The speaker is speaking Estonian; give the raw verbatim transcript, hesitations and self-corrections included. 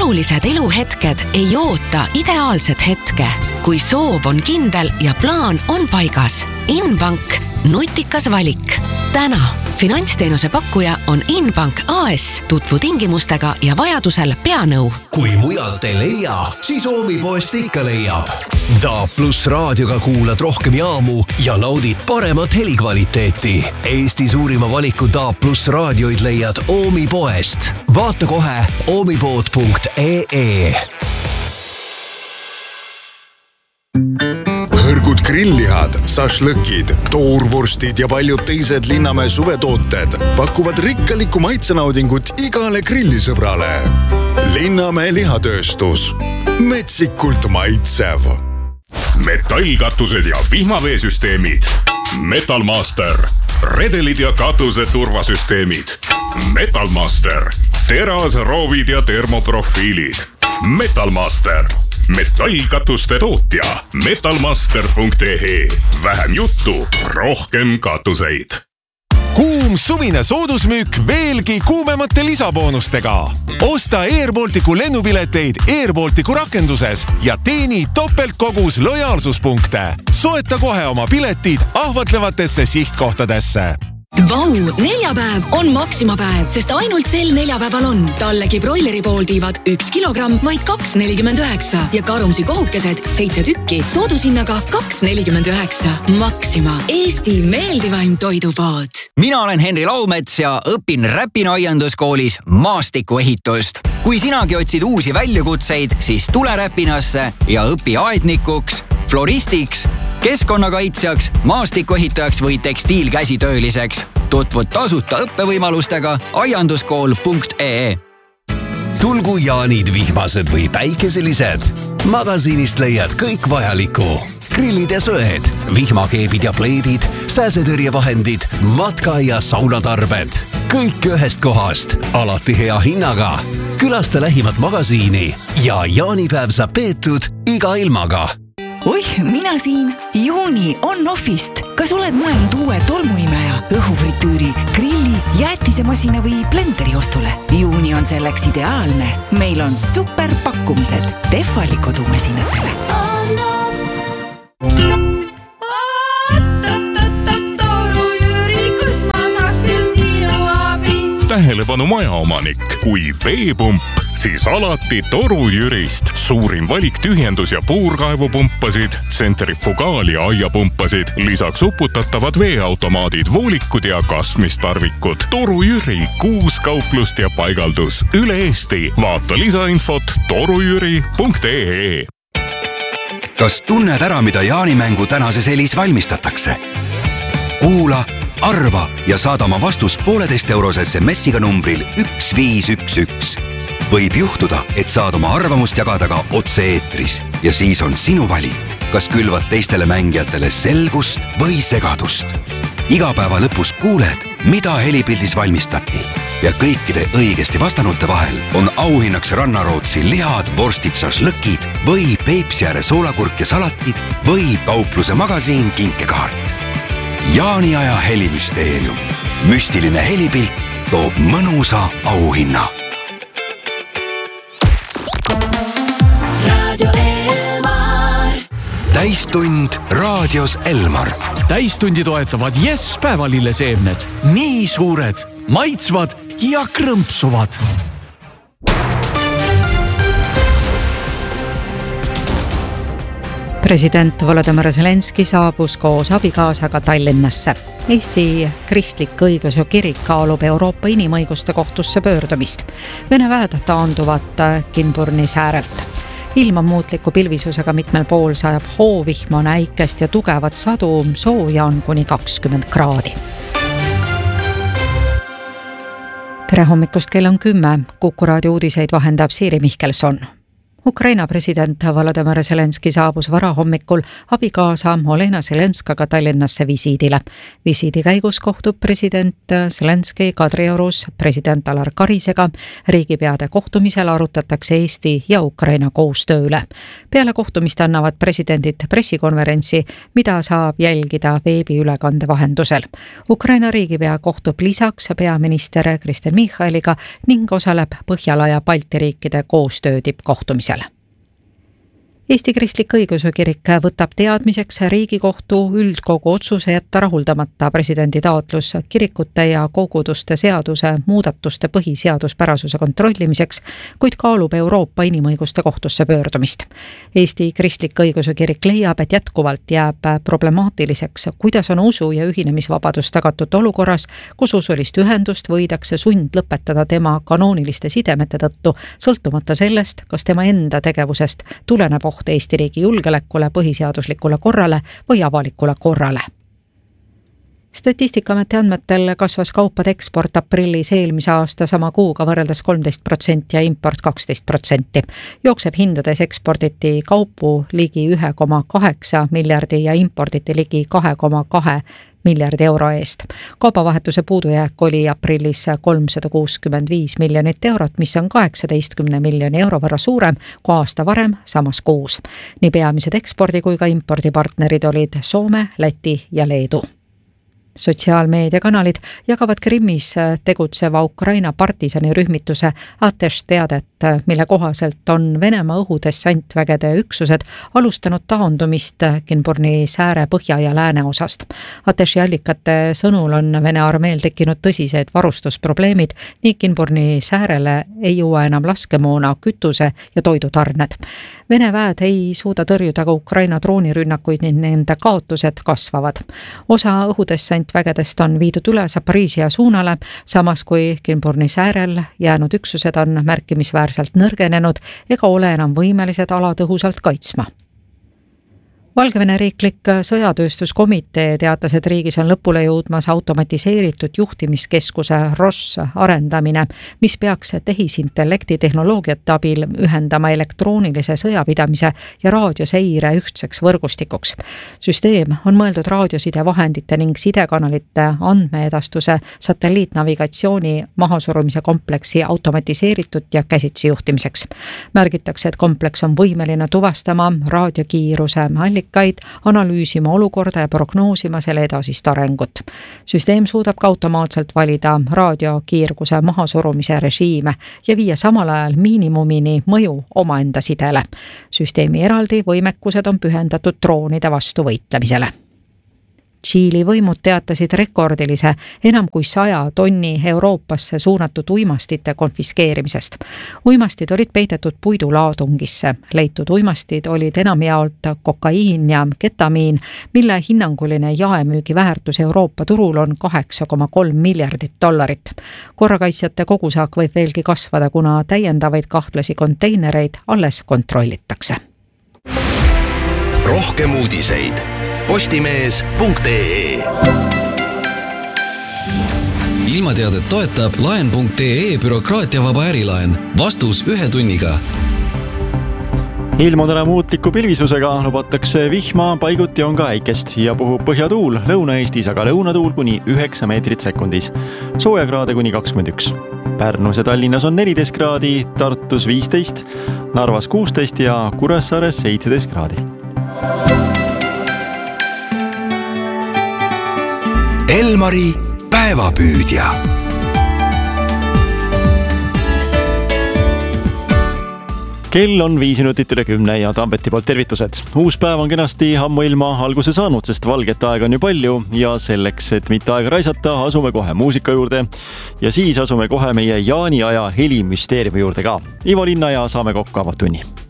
olulised eluhetked ei oota ideaalset hetke. Kui soov on kindel ja plaan on paigas. Inbank, nutikas valik. Täna finantsteenuse pakkuja on Inbank A S. Tutvu tingimustega ja vajadusel peanõu. Kui mujalt ei leia, siis Oomi poest ikka leiab. Da plus raadioga kuulad rohkem jaamu ja naudid paremat helikvaliteeti. Eesti suurima valiku Da plus raadioid leiad Oomi poest. Vaata kohe oomipood punkt ee. Hõrgud grillihad, sašlõkid, toorvorstid ja paljud teised Linnamäe suvetooted pakuvad rikkalikku maitsenaudingut igale grillisõbrale. Linnamäe lihatööstus. Metsikult maitsev. Metallkatused ja vihmaveesüsteemid. Metalmaster. Redelid ja katuse turvasüsteemid. Metalmaster. Teras, roovid ja termoprofiilid. Metalmaster. Metallkatuste tootja metalmaster punkt ee. Vähem juttu, rohkem katuseid. Kuum suvine soodusmüük veelgi kuumemate lisaboonustega. Osta Air Balticu lennupileteid Air Balticu rakenduses ja teeni topeltkogus lojaalsuspunkte. Soeta kohe oma piletid ahvatlevatesse sihtkohtadesse. Vau, neljapäev on Maximapäev, sest ainult sel neljapäeval on tallegi broileri pooltiivad üks kilogramm vaid kaks nelikümmend üheksa ja karumsi kohukesed seitse tükki soodushinnaga kaks nelikümmend üheksa. Maxima, Eesti meeldivaim toidupood. Mina olen Henri Laumets ja õpin Räpina aianduskoolis maastikuehitust. Kui sinagi otsid uusi väljakutseid, siis tule Räpinasse ja õpi aednikuks, floristiks, keskkonnakaitsjaks, maastikuehitajaks või tekstiilkäsitööliseks. Tutvud tasuta õppevõimalustega aianduskool punkt ee. Tulgu jaanid vihmased või päikeselised. Magasiinist leiad kõik vajaliku. Grillid ja söed, vihmakeebid ja pleedid, sääsetõrjevahendid, matka- ja saunatarbed. Kõik ühest kohast, alati hea hinnaga. Külasta lähimat magasiini ja jaanipäev saab peetud iga ilmaga. Oih, mina siin. Juuni on Offist. Kas oled mõelnud uue tolmuimeja, õhufritüüri, grilli, jäätisemasina või blenderi ostule? Juuni on selleks ideaalne. Meil on super pakkumised Tehvali kodumasinatele. Tähelepanu majaomanik, kui veepump, siis alati Toru Jürist. Suurim valik tühjendus- ja puurkaevupumpasid, centrifugaal- ja aiapumpasid, lisaks uputatavad veeautomaadid, voolikud ja kasmistarvikud. Toru Jüri, kuus kauplust ja paigaldus üle Eesti. Vaata lisainfot torujüri punkt ee. Kas tunned ära, mida jaanimängu tänases elis valmistatakse? Kuula, arva ja saada oma vastus pooleteist euros S M S-iga numbril üks viis üks üks. Võib juhtuda, et saad oma arvamust jagada ka otse-eetris ja siis on sinu valik, kas külvad teistele mängijatele selgust või segadust. Iga päeva lõpus kuuled, mida helipildis valmistati ja kõikide õigesti vastanute vahel on auhinnaks Rannarootsi lihad, vorstid, šašlõkid või Peipsiääre soolakurk ja salatid või kaupluse magasiin kinkekaart. Jaaniaja helimüsteerium. Müstiline helipilt toob mõnusa auhinna. Radio Elmar. Täistund raadios Elmar. Täistundi toetavad Yes päevalilleseemned. Nii suured, maitsvad ja krõmpsuvad. President Volodymyr Zelenski saabus koos abikaasaga Tallinnasse. Eesti kristlik õigus ja kirik kaalub Euroopa inimõiguste kohtusse pöördumist. Vene väed taanduvad Kinburnis äärelt. Ilma muutliku pilvisusega mitmel pool sajab hoovihma, näikest ja tugevat sadu, sooja on kuni kakskümmend kraadi. Tere hommikust, kell on kümme. Kuku raadio uudiseid vahendab Siiri Mihkelson. Ukraina president Volodymyr Zelenski saabus varahommikul abikaasa Olena Zelenskaga Tallinnasse visiidile. Visiidi käigus kohtub president Zelenski Kadriorus president Alar Karisega. Riigipeade kohtumisel arutatakse Eesti ja Ukraina koostöö üle. Peale kohtumist annavad presidendid pressikonverentsi, mida saab jälgida veebiülekande vahendusel. Ukraina riigipea kohtub lisaks peaminister Kristen Michaliga ning osaleb Põhjala ja Balti riikide koostöö tippkohtumisel. Eesti Kristlik Õigeusu Kirik võtab teadmiseks Riigikohtu üldkogu otsuse jätta rahuldamata presidendi taotlus kirikute ja koguduste seaduse muudatuste põhiseaduspärasuse kontrollimiseks, kuid kaalub Euroopa Inimõiguste Kohtusse pöördumist. Eesti Kristlik Õigeusu Kirik leiab, et jätkuvalt jääb problemaatiliseks, kuidas on usu- ja ühinemisvabadus tagatud olukorras, kus usulist ühendust võidakse sund lõpetada tema kanooniliste sidemete tõttu, sõltumata sellest, kas tema enda tegevusest tuleneb oht Eesti riigi julgelekule, põhiseaduslikule korrale või avalikule korrale. Statistikaameti andmetel kasvas kaupade eksport aprillis eelmise aasta sama kuuga võrreldes kolmteist protsenti ja import kaksteist protsenti. Jookseb hindades eksporditi kaupu ligi üks koma kaheksa miljardi ja imporditi ligi kaks koma kaks miljardi euro eest. Kaubavahetuse puudujääk oli aprillis kolmsada kuuskümmend viis miljonit eurot, mis on kaheksateist miljoni euro võrra suurem kui aasta varem samas kuus. Nii peamised ekspordi kui ka impordipartnerid olid Soome, Läti ja Leedu. Sotsiaalmeediakanalid jagavad Krimmis tegutseva Ukraina partisani rühmituse Atesh teadet, mille kohaselt on Venemaa õhudessantvägede üksused alustanud taandumist Kinburni sääre põhja ja lääne osast. Ateshi allikate sõnul on Vene armeel tekkinud tõsised varustusprobleemid, nii Kinburni säärele ei jõua enam laskemoona, kütuse ja toidutarned. Vene väed ei suuda tõrjuda ka Ukraina droonirünnakuid ning nende kaotused kasvavad. Osa õhudessantvägedest on viidud üle Zaporižia suunale, samas kui Kinburni säärel jäänud üksused on märkimisväärselt nõrgenenud ega ole enam võimelised ala tõhusalt kaitsma. Valgevene riiklik sõjatööstuskomitee teatas, et riigis on lõpule jõudmas automatiseeritud juhtimiskeskuse R O S arendamine, mis peaks tehisintellekti tehnoloogiate abil ühendama elektroonilise sõjapidamise ja raadioseire ühtseks võrgustikuks. Süsteem on mõeldud raadiosidevahendite ning sidekanalite andmeedastuse satelliitnavigatsiooni mahasurumise kompleksi automatiseeritud ja käsitsi juhtimiseks. Märgitakse, et kompleks on võimeline tuvastama raadiokiiruse allikaid, analüüsima olukorda ja prognoosima selle edasist arengut. Süsteem suudab ka automaatselt valida raadiokiirguse mahasurumise režiime ja viia samal ajal miinimumini mõju omaenda sidele. Süsteemi eraldi võimekused on pühendatud droonide vastu võitlemisele. Tšiili võimud teatasid rekordilise enam kui saja tonni Euroopasse suunatud uimastite konfiskeerimisest. Uimastid olid peidetud puidulaadungisse. Leitud uimastid olid enamjaolt kokaiin ja ketamiin, mille hinnanguline jaemüügi väärtus Euroopa turul on kaheksa koma kolm miljardit dollarit. Korrakaitsjate kogusaak võib veelgi kasvada, kuna täiendavaid kahtlasi konteinereid alles kontrollitakse. Rohkem uudiseid postimees punkt ee. Ilmateadet toetab laen punkt ee bürokraatiavaba ärilaen. Vastus ühe tunniga. Ilm on täna muutliku pilvisusega, lubatakse vihma, paiguti on ka äikest ja puhub põhjatuul Lõuna-Eestis, aga lõunatuul kuni üheksa meetrit sekundis. Soojakraade kuni kakskümmend üks. Pärnus ja Tallinnas on neliteist kraadi, Tartus viisteist, Narvas kuusteist ja Kuressaares seitseteist kraadi. Elmari päevapüüdja. Kell on viis minutit üle kümne ja Tambeti poolt tervitused. Uus päev on kenasti ammuilma alguse saanud, sest valget aega on ju palju ja selleks, et mitte aega raisata, asume kohe muusika juurde ja siis asume kohe meie jaaniaja helimüsteeriumi juurde ka. Ivo Linna ja saame kokku avatunni.